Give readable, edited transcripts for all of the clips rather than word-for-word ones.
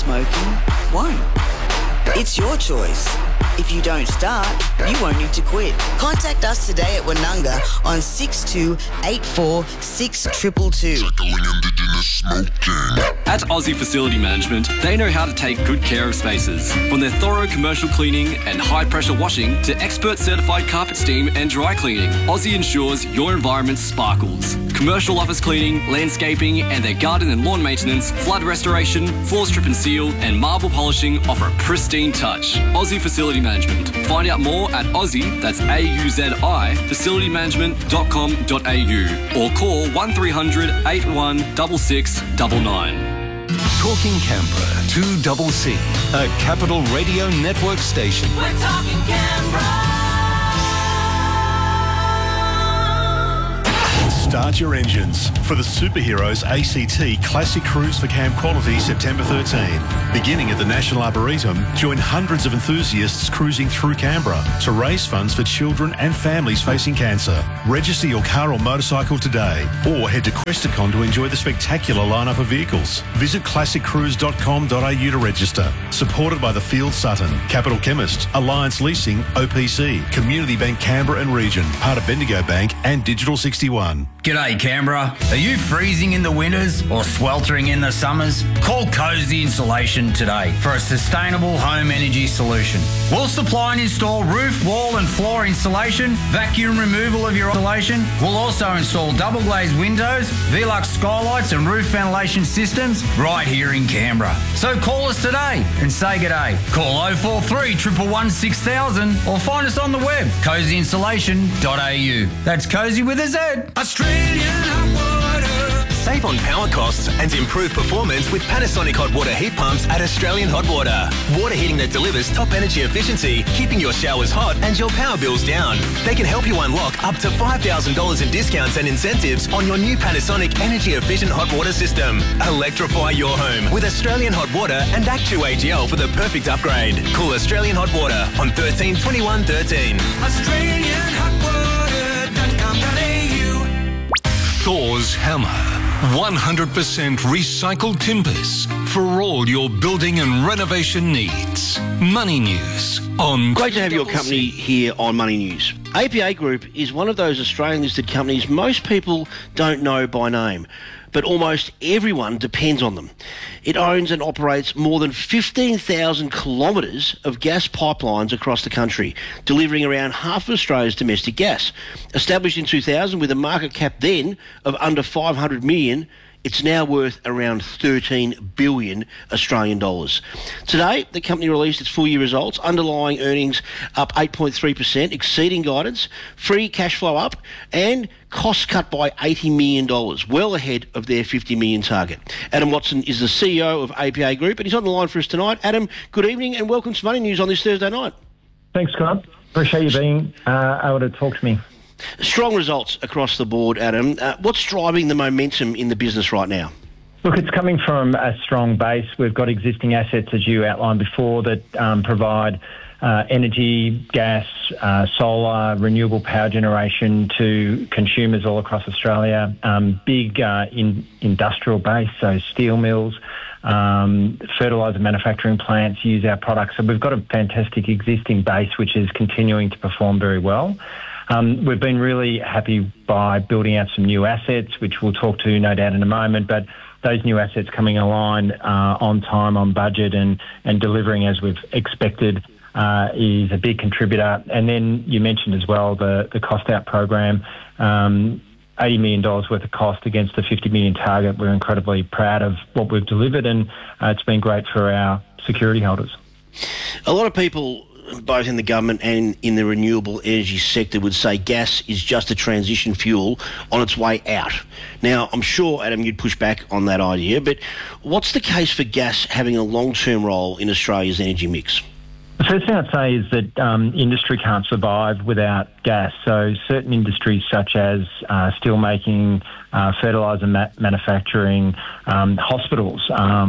smoking won't. It's your choice. If you don't start, you won't need to quit. Contact us today at Woonunga on 6284 6222. Tackling Indigenous smoking. At Aussie Facility Management, they know how to take good care of spaces. From their thorough commercial cleaning and high-pressure washing to expert certified carpet steam and dry cleaning, Aussie ensures your environment sparkles. Commercial office cleaning, landscaping, and their garden and lawn maintenance, flood restoration, floor strip and seal, and marble polishing offer a pristine touch. Aussie Facility Management. Find out more at Aussie, that's AUZI, facilitymanagement.com.au or call 1300 81 6699. Talking Canberra, 2CC, a Capital Radio Network station. We're talking Canberra. Start your engines for the Superheroes ACT Classic Cruise for Camp Quality September 13. Beginning at the National Arboretum, join hundreds of enthusiasts cruising through Canberra to raise funds for children and families facing cancer. Register your car or motorcycle today or head to Questacon to enjoy the spectacular lineup of vehicles. Visit classiccruise.com.au to register. Supported by the Field Sutton, Capital Chemist, Alliance Leasing, OPC, Community Bank Canberra and Region, part of Bendigo Bank and Digital 61. G'day Canberra. Are you freezing in the winters or sweltering in the summers? Call Cozy Insulation today for a sustainable home energy solution. We'll supply and install roof, wall and floor insulation, vacuum removal of your insulation. We'll also install double glazed windows, Velux skylights and roof ventilation systems right here in Canberra. So call us today and say g'day. Call 043 111 6000 or find us on the web, cozyinsulation.au. That's Cozy with a Z. Save on power costs and improve performance with Panasonic hot water heat pumps at Australian Hot Water. Water heating that delivers top energy efficiency, keeping your showers hot and your power bills down. They can help you unlock up to $5,000 in discounts and incentives on your new Panasonic energy efficient hot water system. Electrify your home with Australian Hot Water and Actu-AGL for the perfect upgrade. Call Australian Hot Water on 13 21 13. AustralianHotWater.com.au. Thor's Hammer. 100% recycled timbers for all your building and renovation needs. Money News on... Great to have your company here on Money News. APA Group is one of those Australian-listed companies most people don't know by name, but almost everyone depends on them. It owns and operates more than 15,000 kilometres of gas pipelines across the country, delivering around half of Australia's domestic gas. Established in 2000 with a market cap then of under 500 million, it's now worth around 13 billion Australian dollars. Today, the company released its full year results, underlying earnings up 8.3%, exceeding guidance, free cash flow up, and costs cut by $80 million, well ahead of their $50 million target. Adam Watson is the CEO of APA Group, and he's on the line for us tonight. Adam, good evening and welcome to Money News on this Thursday night. Thanks, Scott. Appreciate you being able to talk to me. Strong results across the board, Adam. What's driving the momentum in the business right now? Look, it's coming from a strong base. We've got existing assets, as you outlined before, that provide energy, gas, solar, renewable power generation to consumers all across Australia. Big industrial base, so steel mills, fertiliser manufacturing plants use our products. So we've got a fantastic existing base which is continuing to perform very well. We've been really happy by building out some new assets, which we'll talk to no doubt in a moment, but those new assets coming online on time, on budget and delivering as we've expected is a big contributor. And then you mentioned as well the cost out program, $80 million worth of cost against the $50 million target. We're incredibly proud of what we've delivered, and it's been great for our security holders. A lot of people, both in the government and in the renewable energy sector, would say gas is just a transition fuel on its way out. Now, I'm sure, Adam, you'd push back on that idea, but what's the case for gas having a long-term role in Australia's energy mix? The first thing I'd say is that industry can't survive without gas. So certain industries such as steelmaking, fertiliser manufacturing, hospitals,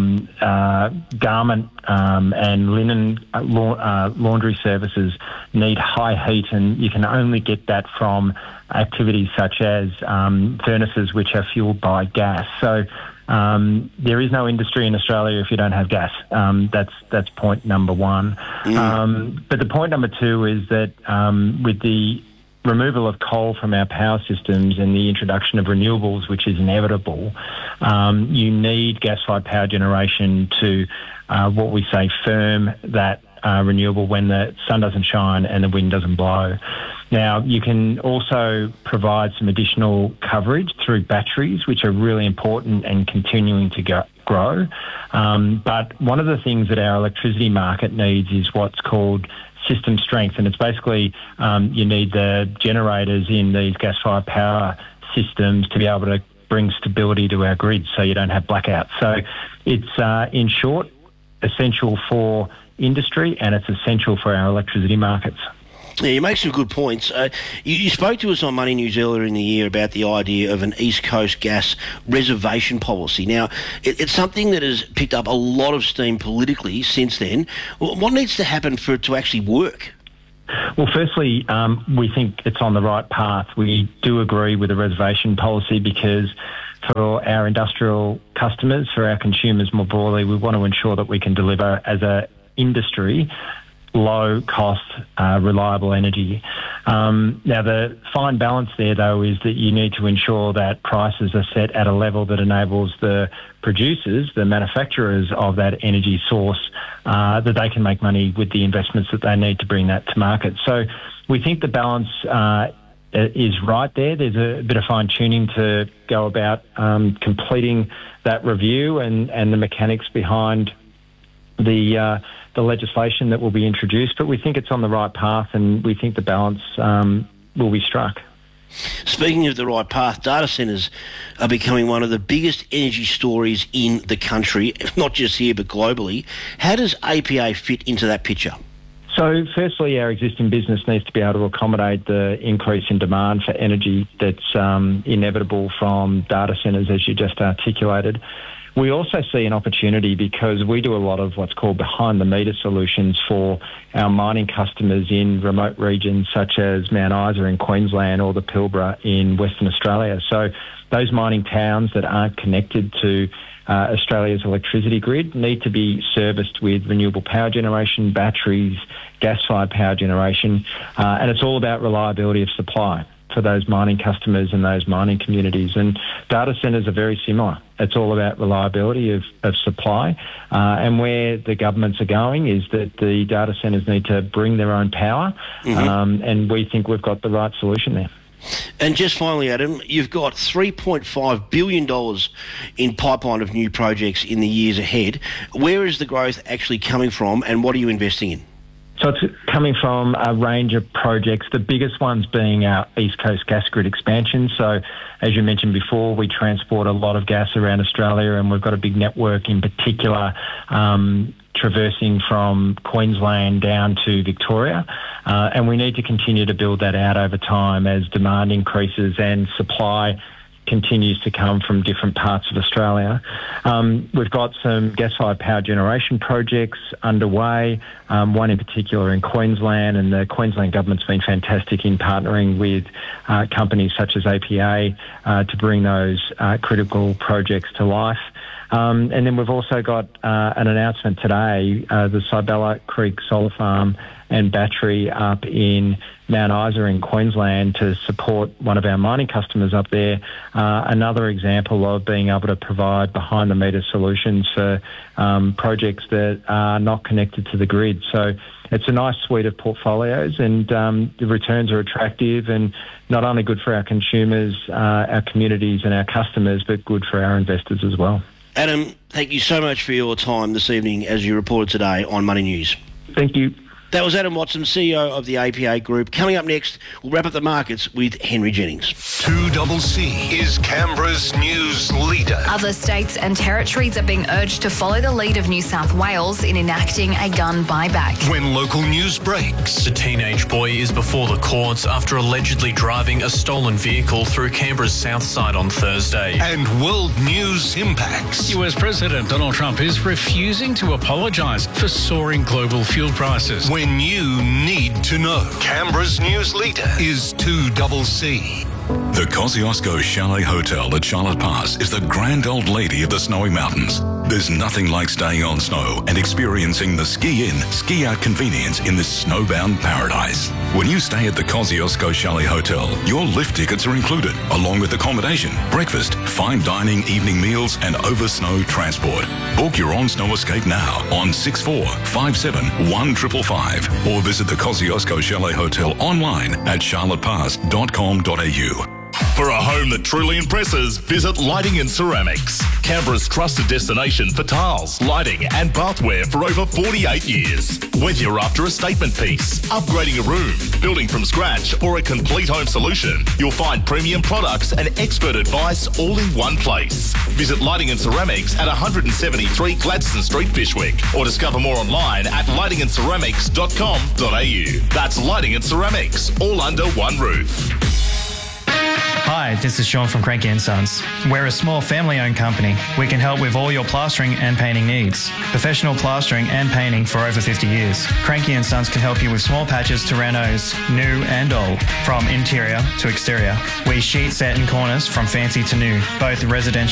garment and linen laundry services need high heat, and you can only get that from activities such as furnaces which are fuelled by gas. So there is no industry in Australia if you don't have gas. That's point number one. But the point number two is that with the removal of coal from our power systems and the introduction of renewables, which is inevitable, you need gas-fired power generation to, what we say, firm that renewable when the sun doesn't shine and the wind doesn't blow. Now, you can also provide some additional coverage through batteries, which are really important and continuing to grow. But one of the things that our electricity market needs is what's called system strength, and it's basically you need the generators in these gas-fired power systems to be able to bring stability to our grid so you don't have blackouts. So it's, in short, essential for industry and it's essential for our electricity markets. Yeah, you make some good points. You spoke to us on Money News earlier in the year about the idea of an East Coast gas reservation policy. Now, it's something that has picked up a lot of steam politically since then. What needs to happen for it to actually work? Well, firstly, we think it's on the right path. We do agree with the reservation policy because for our industrial customers, for our consumers more broadly, we want to ensure that we can deliver as an industry low-cost, reliable energy. Now, the fine balance there, though, is that you need to ensure that prices are set at a level that enables the producers, the manufacturers of that energy source, that they can make money with the investments that they need to bring that to market. So we think the balance is right there. There's a bit of fine-tuning to go about completing that review and the mechanics behind the legislation that will be introduced, but we think it's on the right path and we think the balance will be struck. Speaking of the right path, data centres are becoming one of the biggest energy stories in the country, not just here but globally. How does APA fit into that picture? So firstly, our existing business needs to be able to accommodate the increase in demand for energy that's inevitable from data centres, as you just articulated. We also see an opportunity because we do a lot of what's called behind-the-meter solutions for our mining customers in remote regions such as Mount Isa in Queensland or the Pilbara in Western Australia. So those mining towns that aren't connected to Australia's electricity grid need to be serviced with renewable power generation, batteries, gas-fired power generation, and it's all about reliability of supply for those mining customers and those mining communities. And data centres are very similar. It's all about reliability of supply. And where the governments are going is that the data centres need to bring their own power. And we think we've got the right solution there. And just finally, Adam, you've got $3.5 billion in pipeline of new projects in the years ahead. Where is the growth actually coming from and what are you investing in? So it's coming from a range of projects, the biggest ones being our East Coast gas grid expansion. So as you mentioned before, we transport a lot of gas around Australia and we've got a big network in particular traversing from Queensland down to Victoria. And we need to continue to build that out over time as demand increases and supply continues to come from different parts of Australia. We've got some gas-fired power generation projects underway, one in particular in Queensland, and the Queensland government's been fantastic in partnering with companies such as APA to bring those critical projects to life. And then we've also got an announcement today, the Cybella Creek Solar Farm and battery up in Mount Isa in Queensland to support one of our mining customers up there. Another example of being able to provide behind-the-meter solutions for projects that are not connected to the grid. So it's a nice suite of portfolios and the returns are attractive and not only good for our consumers, our communities and our customers, but good for our investors as well. Adam, thank you so much for your time this evening as you reported today on Money News. Thank you. That was Adam Watson, CEO of the APA Group. Coming up next, we'll wrap up the markets with Henry Jennings. 2CC is Canberra's news leader. Other states and territories are being urged to follow the lead of New South Wales in enacting a gun buyback. When local news breaks. The teenage boy is before the courts after allegedly driving a stolen vehicle through Canberra's south side on Thursday. And world news impacts. US President Donald Trump is refusing to apologise for soaring global fuel prices. When you need to know. Canberra's news leader is 2CC. The Kosciuszko Chalet Hotel at Charlotte Pass is the grand old lady of the snowy mountains. There's nothing like staying on snow and experiencing the ski-in, ski-out convenience in this snowbound paradise. When you stay at the Kosciuszko Chalet Hotel, your lift tickets are included, along with accommodation, breakfast, fine dining, evening meals, and over-snow transport. Book your own snow escape now on 64571555 or visit the Kosciuszko Chalet Hotel online at charlottepass.com.au. For a home that truly impresses, visit Lighting and Ceramics, Canberra's trusted destination for tiles, lighting and bathware for over 48 years. Whether you're after a statement piece, upgrading a room, building from scratch or a complete home solution, you'll find premium products and expert advice all in one place. Visit Lighting and Ceramics at 173 Gladstone Street, Fyshwick, or discover more online at lightingandceramics.com.au. That's Lighting and Ceramics, all under one roof. Hi, this is Sean from Cranky & Sons. We're a small family-owned company. We can help with all your plastering and painting needs. Professional plastering and painting for over 50 years. Cranky & Sons can help you with small patches to renos, new and old, from interior to exterior. We sheet, set and corners from fancy to new, both residential